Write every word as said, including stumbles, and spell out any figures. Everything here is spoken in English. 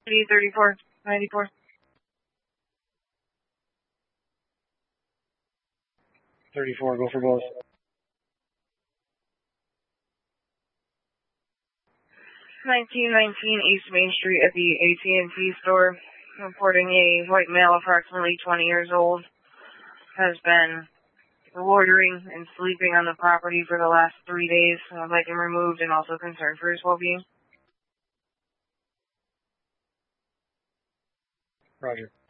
thirty-four ninety-four. thirty-four, go for both. nineteen nineteen East Main Street at the A T and T store, reporting a white male approximately twenty years old has been loitering and sleeping on the property for the last three days. I would like him removed and also concerned for his well-being. Roger.